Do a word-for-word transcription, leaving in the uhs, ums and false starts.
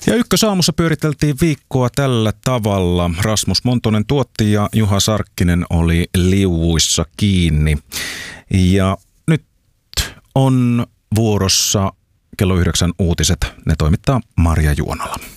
Ja Ykkösaamussa pyöriteltiin viikkoa tällä tavalla. Rasmus Montonen tuotti ja Juha Sarkkinen oli liuuissa kiinni. Ja nyt on vuorossa kello yhdeksän uutiset. Ne toimittaa Marja Juonola.